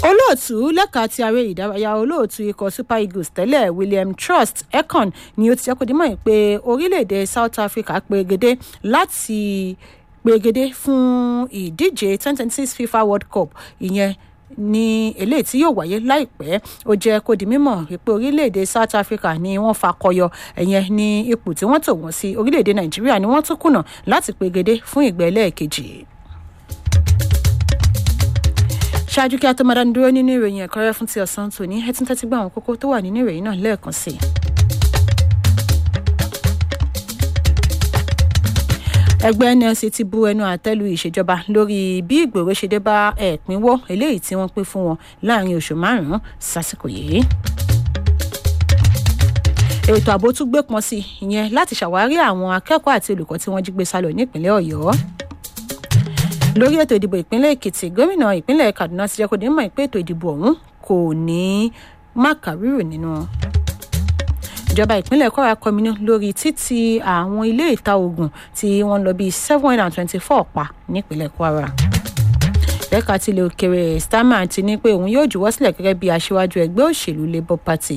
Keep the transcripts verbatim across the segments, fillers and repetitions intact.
olóòtú lẹ́ka ti aré ìdárayá olóòtú ikọ̀ Super Eagles tẹ́lẹ̀ William Trust Ekong ni ó ti jẹ́ kó di mọ̀ pé orílẹ̀-èdè South Africa pegedé láti pegedé fún ìdíje twenty twenty-six FIFA World Cup ìyẹn ní eléyìí tí yóò wáyé láìpẹ́. Ó jẹ́ kó di mímọ̀ pé orílẹ̀-èdè South Africa ni wọ́n fakọyọ ẹ̀yẹn ní ipò tí wọ́n tò wọ́n sí. Orílẹ̀-èdè Nàìjíríà ni wọ́n tún kùnà láti pegedé fún ìgbà ẹlẹ́ẹ̀kejì. Ṣáájú kí a tó máa dá dúró nínú ìròyìn ẹ̀kọ́rẹ́ fún ti ọ̀sán tòní, ẹ tún tẹ́tí gbọ́ àwọn kókó tó wà nínú ìròyìn náà lẹ́ẹ̀kan sí i. Ẹgbẹ́ N L C ti bu ẹnu àtẹ́lu ìṣèjọba lórí bí ìgbòho ṣe dé bá ẹ̀pínwó eléyìí tí wọ́n pín fún wọn láàrin oṣù márùn-ún sásìkò yìí. Ètò ààbò tún gbé pọn sí ìyẹn láti ṣàwárí àwọn akẹ́kọ̀ọ́ àti olùkọ́ tí wọ́n jí gbé sálọ nípìnlẹ̀ Ọ̀yọ́. Lórí ètò ìdìbò ìpínlẹ̀ Èkìtì, gómìnà ìpínlẹ̀ Kaduna ti jẹ́ kó di mọ̀ pé ètò ìdìbò ọ̀hún kò ní mákàrúrù nínú. Ìjọba ìpínlẹ̀ Kwara kọminú lórí títì àwọn ilé ìta oògùn tí wọ́n lọ bíi seven hundred twenty-four pa nípínlẹ̀ Kwara. Lẹ́ka tilẹ̀ òkèrè, Starmer ti ní pé òun yóò juwọ́ sílẹ̀ gẹ́gẹ́ bí aṣíwájú ẹgbẹ́ òṣèlú Labour Party.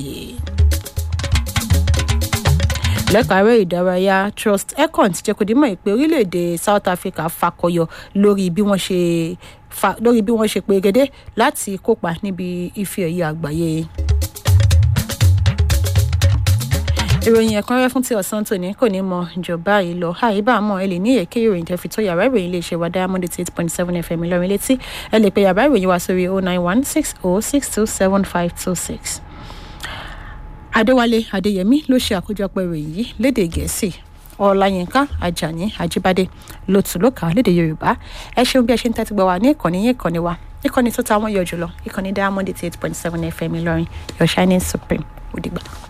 Lẹ́ka eré ìdárayá, Trust Ekong ti jẹ́ kó di mọ̀ pé orílẹ̀-èdè South Africa fakọyọ lórí bí wọ́n ṣe fa lórí bí wọ́n ṣe pegedé láti kópa níbi ife ẹ̀yẹ àgbáyé. Ìròyìn ẹ̀kúnrẹ́rẹ́ fún ti ọ̀sán tòní kò ní mọ ìjọba yìí lọ. Àyíbá mọ̀ ẹ lè ní èké ìròyìn tẹ́ fi tó yàrá ìròyìn iléeṣẹ́ wa Diamond eight point seven F M Ìlọrin létí. Ẹ lè pe yàrá ìròyìn wa sórí oh nine one six oh six two seven five two six. Adéwálé Adéyẹmí ló ṣe àkójọpọ̀ ìròyìn yìí lédè Gẹ̀ẹ́sì. Ọláyínká Àjàní Àjíbádé ló tún ló kà á lédè Yorùbá. Ẹ ṣeun bí ẹ ṣe ń tẹ́tí gbọ́ wa ní ìkànnì yín ìkànnì wa ìkànnì tó ta wọ́n yọ jùlọ ìkànnì Diamond eight point seven F M Ìlọrin, your shining supreme. Ó dìgbà.